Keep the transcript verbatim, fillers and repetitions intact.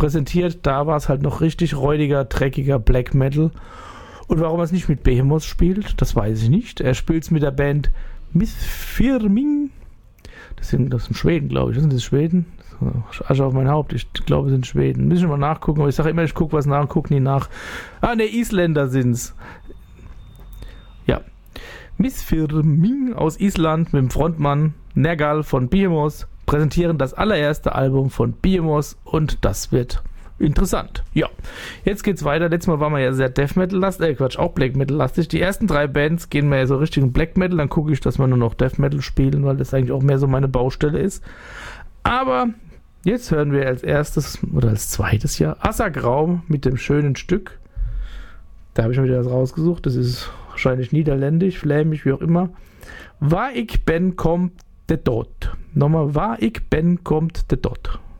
präsentiert. Da war es halt noch richtig räudiger, dreckiger Black Metal. Und warum er es nicht mit Behemoth spielt, das weiß ich nicht. Er spielt es mit der Band Mithfirming. Das sind, das sind Schweden, glaube ich. Das sind das Schweden? Asche auf mein Haupt. Ich glaube, es sind Schweden. Müssen wir mal nachgucken. Aber ich sage immer, ich gucke was nach und gucke nie nach. Ah, ne, Isländer sind's. Ja. Mithfirming aus Island mit dem Frontmann Nergal von Behemoth präsentieren das allererste Album von Behemoth und das wird interessant. Ja, jetzt geht's weiter. Letztes Mal waren wir ja sehr Death Metal lastig, äh Quatsch, auch Black Metal lastig. Die ersten drei Bands gehen mir ja so richtig in Black Metal, dann gucke ich, dass wir nur noch Death Metal spielen, weil das eigentlich auch mehr so meine Baustelle ist. Aber jetzt hören wir als erstes oder als zweites Jahr Assagraum mit dem schönen Stück. Da habe ich schon wieder was rausgesucht. Das ist wahrscheinlich niederländisch, flämisch, wie auch immer. Waar ik ben, kommt de dood. Nochmal, waar ik ben, kommt de dood.